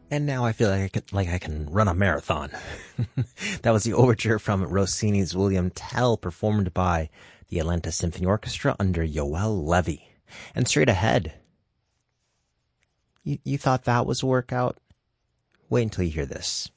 And now I feel like I can run a marathon. That was the overture from Rossini's William Tell, performed by the Atlanta Symphony Orchestra under Yoel Levy. And straight ahead, you thought that was a workout? Wait until you hear this.